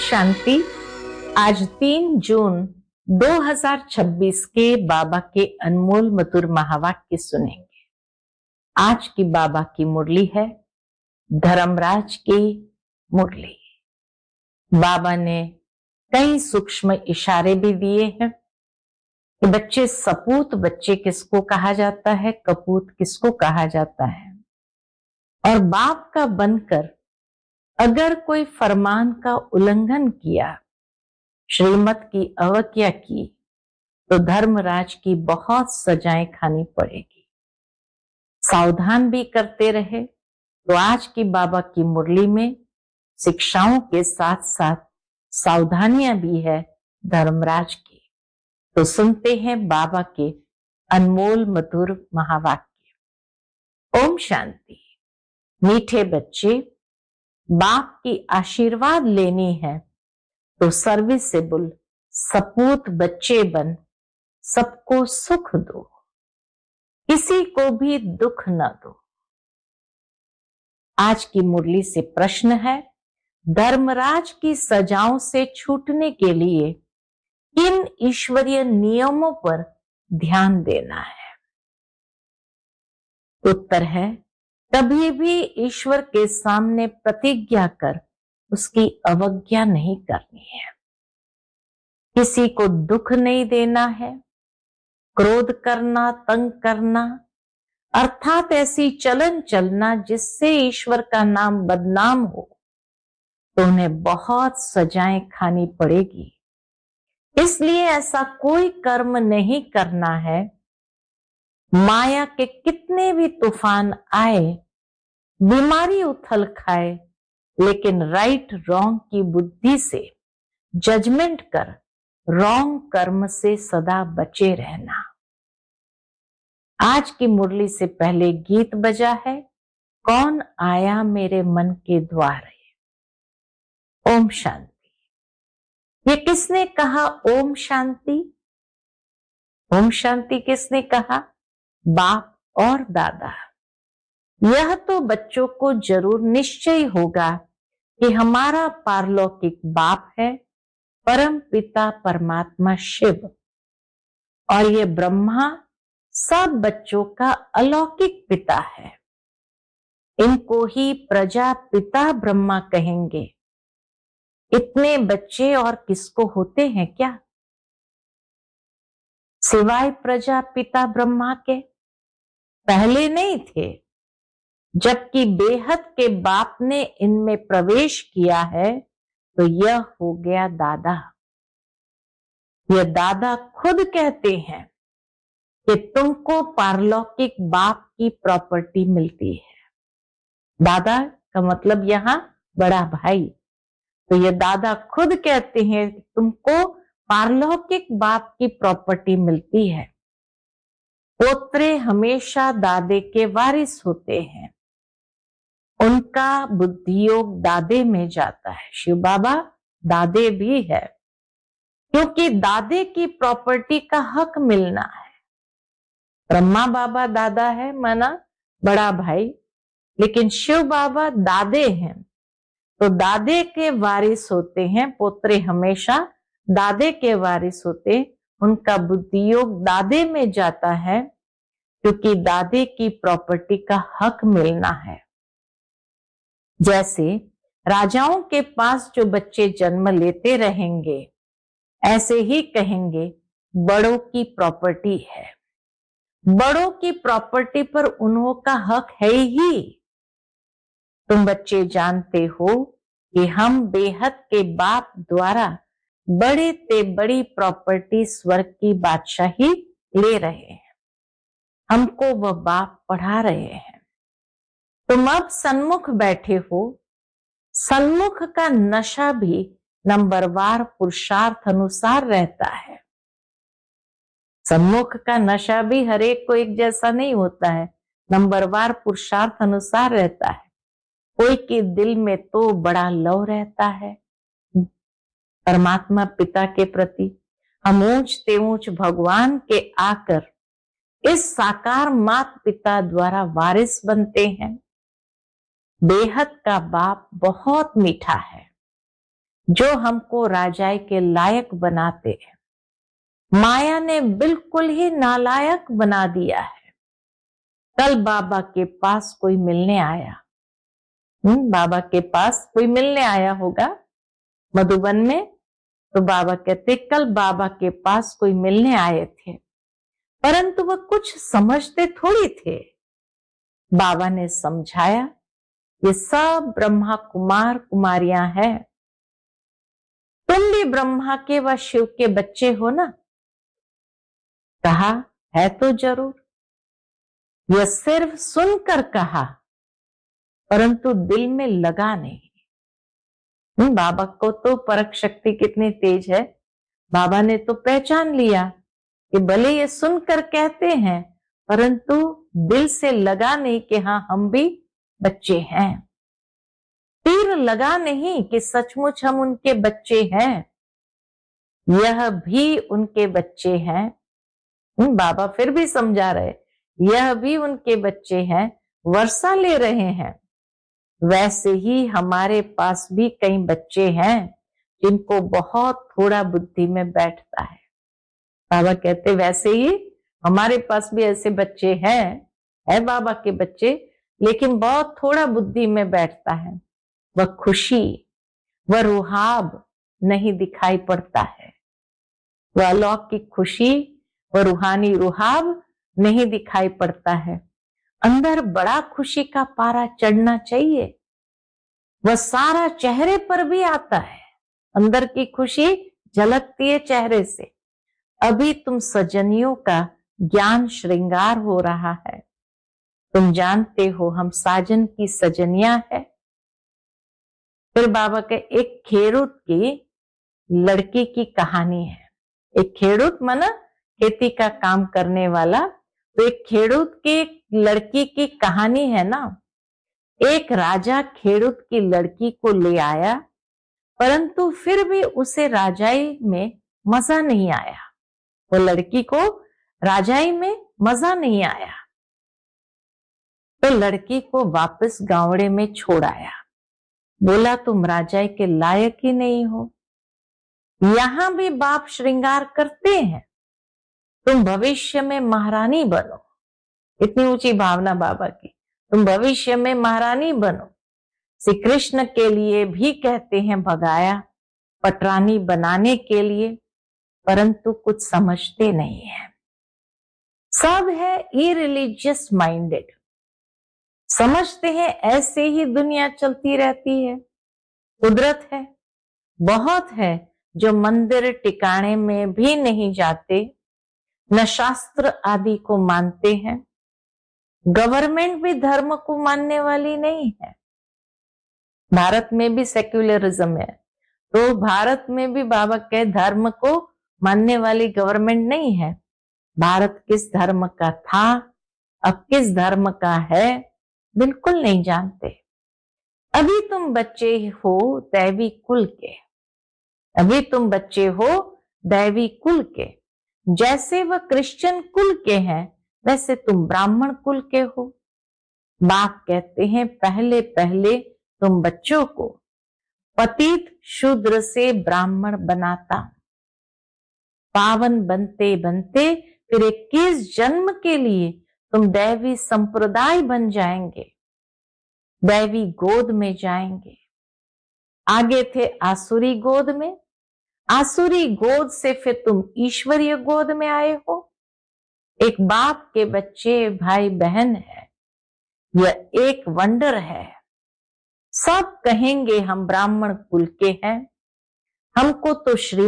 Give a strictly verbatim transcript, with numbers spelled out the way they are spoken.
शांति। आज तीन जून दो हज़ार छब्बीस के बाबा के अनमोल मधुर महावाक्य सुनेंगे। आज की बाबा की मुरली है धर्मराज की मुरली। बाबा ने कई सूक्ष्म इशारे भी दिए हैं कि बच्चे सपूत बच्चे किसको कहा जाता है, कपूत किसको कहा जाता है। और बाप का बनकर अगर कोई फरमान का उल्लंघन किया, श्रीमत की अवज्ञा की, तो धर्मराज की बहुत सजाएं खानी पड़ेगी। सावधान भी करते रहे। तो आज की बाबा की मुरली में शिक्षाओं के साथ साथ सावधानियां भी है धर्मराज की। तो सुनते हैं बाबा के अनमोल मधुर महावाक्य। ओम शांति। मीठे बच्चे, बाप की आशीर्वाद लेनी है तो सर्विसेबल सपूत बच्चे बन सबको सुख दो, किसी को भी दुख न दो। आज की मुरली से प्रश्न है, धर्मराज की सजाओं से छूटने के लिए किन ईश्वरीय नियमों पर ध्यान देना है। उत्तर है, कभी भी ईश्वर के सामने प्रतिज्ञा कर उसकी अवज्ञा नहीं करनी है। किसी को दुख नहीं देना है। क्रोध करना, तंग करना, अर्थात ऐसी चलन चलना जिससे ईश्वर का नाम बदनाम हो, तो उन्हें बहुत सजाएं खानी पड़ेगी। इसलिए ऐसा कोई कर्म नहीं करना है। माया के कितने भी तूफान आए, बीमारी उथल खाए, लेकिन राइट रॉन्ग की बुद्धि से जजमेंट कर रॉन्ग कर्म से सदा बचे रहना। आज की मुरली से पहले गीत बजा है, कौन आया मेरे मन के द्वारे। ओम शांति। ये किसने कहा ओम शांति? ओम शांति किसने कहा? बाप और दादा। यह तो बच्चों को जरूर निश्चय होगा कि हमारा पारलौकिक बाप है परम पिता परमात्मा शिव, और ये ब्रह्मा सब बच्चों का अलौकिक पिता है। इनको ही प्रजा पिता ब्रह्मा कहेंगे। इतने बच्चे और किसको होते हैं क्या, सिवाय प्रजा पिता ब्रह्मा के? पहले नहीं थे, जबकि बेहद के बाप ने इनमें प्रवेश किया है, तो यह हो गया दादा। यह दादा खुद कहते हैं कि तुमको पारलौकिक बाप की प्रॉपर्टी मिलती है। दादा का मतलब यहां बड़ा भाई। तो ये दादा खुद कहते हैं कि तुमको पारलौकिक बाप की प्रॉपर्टी मिलती है। पोत्रे हमेशा दादे के वारिस होते हैं। उनका बुद्धियोग दादे में जाता है। शिव बाबा दादे भी है, क्योंकि दादे की प्रॉपर्टी का हक मिलना है। ब्रह्मा बाबा दादा है, माना बड़ा भाई, लेकिन शिव बाबा दादे हैं, तो दादे के वारिस होते हैं। पोत्रे हमेशा दादे के वारिस होते, उनका बुद्धियोग दादे में जाता है, क्योंकि दादे की प्रॉपर्टी का हक मिलना है। जैसे राजाओं के पास जो बच्चे जन्म लेते रहेंगे, ऐसे ही कहेंगे बड़ों की प्रॉपर्टी है। बड़ों की प्रॉपर्टी पर उन्हों का हक है ही। तुम बच्चे जानते हो कि हम बेहद के बाप द्वारा बड़े ते बड़ी प्रॉपर्टी स्वर्ग की बादशाही ले रहे हैं। हमको वह बाप पढ़ा रहे हैं। तुम अब सन्मुख बैठे हो। सन्मुख का नशा भी नंबरवार पुरुषार्थ अनुसार रहता है। सन्मुख का नशा भी हरेक को एक जैसा नहीं होता है, नंबरवार पुरुषार्थ अनुसार रहता है। कोई के दिल में तो बड़ा लव रहता है परमात्मा पिता के प्रति। हम ऊंचते ऊंच भगवान के आकर इस साकार मात पिता द्वारा वारिस बनते हैं। बेहद का बाप बहुत मीठा है। जो हमको राजाई के लायक बनाते हैं, माया ने बिल्कुल ही नालायक बना दिया है। कल बाबा के पास कोई मिलने आया, हम्म बाबा के पास कोई मिलने आया होगा मधुबन में, तो बाबा कहते कल बाबा के पास कोई मिलने आए थे, परंतु वह कुछ समझते थोड़ी थे। बाबा ने समझाया ये सब ब्रह्मा कुमार कुमारियां हैं, तुम भी ब्रह्मा के व शिव के बच्चे हो ना। कहा है तो जरूर। यह सिर्फ सुनकर कहा, परंतु दिल में लगा नहीं। बाबा को तो परख शक्ति कितनी तेज है, बाबा ने तो पहचान लिया कि भले ये सुनकर कहते हैं, परंतु दिल से लगा नहीं कि हाँ हम भी बच्चे हैं। तीर लगा नहीं कि सचमुच हम उनके बच्चे हैं, यह भी उनके बच्चे हैं। बाबा फिर भी समझा रहे, यह भी उनके बच्चे हैं, वर्षा ले रहे हैं। वैसे ही हमारे पास भी कई बच्चे हैं जिनको बहुत थोड़ा बुद्धि में बैठता है। बाबा कहते वैसे ही हमारे पास भी ऐसे बच्चे हैं, है बाबा के बच्चे, लेकिन बहुत थोड़ा बुद्धि में बैठता है। वह खुशी, वह रुहाब नहीं दिखाई पड़ता है, वह अलौकिक खुशी, वह रूहानी रुहाब नहीं दिखाई पड़ता है। अंदर बड़ा खुशी का पारा चढ़ना चाहिए, वह सारा चेहरे पर भी आता है। अंदर की खुशी झलकती है चेहरे से। अभी तुम सजनियों का ज्ञान श्रृंगार हो रहा है, तुम जानते हो हम साजन की सजनियां है। फिर बाबा के एक खेड़ूत की लड़की की कहानी है। एक खेड़ूत माना खेती का काम करने वाला, तो एक खेड़ूत की लड़की की कहानी है ना। एक राजा खेड़ूत की लड़की को ले आया, परंतु फिर भी उसे राजाई में मजा नहीं आया। वो लड़की को राजाई में मजा नहीं आया, तो लड़की को वापस गांवड़े में छोड़ आया। बोला तुम राजाई के लायक ही नहीं हो। यहां भी बाप श्रृंगार करते हैं, तुम भविष्य में महारानी बनो। इतनी ऊंची भावना बाबा की, तुम भविष्य में महारानी बनो। श्री कृष्ण के लिए भी कहते हैं भगाया पटरानी बनाने के लिए, परंतु कुछ समझते नहीं है। सब है इरिलीजियस माइंडेड, समझते हैं ऐसे ही दुनिया चलती रहती है, कुदरत है। बहुत है जो मंदिर टिकाणे में भी नहीं जाते, न शास्त्र आदि को मानते हैं। गवर्नमेंट भी धर्म को मानने वाली नहीं है। भारत में भी सेक्युलरिज्म है, तो भारत में भी बाबा के धर्म को मानने वाली गवर्नमेंट नहीं है। भारत किस धर्म का था, अब किस धर्म का है, बिल्कुल नहीं जानते। अभी तुम बच्चे हो दैवी कुल के, अभी तुम बच्चे हो दैवी कुल के। जैसे वह क्रिश्चियन कुल के हैं, वैसे तुम ब्राह्मण कुल के हो। बाप कहते हैं पहले पहले तुम बच्चों को पतित शूद्र से ब्राह्मण बनाता, पावन बनते बनते फिर इक्कीस जन्म के लिए तुम दैवी संप्रदाय बन जाएंगे, दैवी गोद में जाएंगे। आगे थे आसुरी गोद में, आसुरी गोद से फिर तुम ईश्वरीय गोद में आए हो। एक बाप के बच्चे भाई बहन है, यह एक वंडर है। सब कहेंगे हम ब्राह्मण कुल के हैं, हमको तो श्री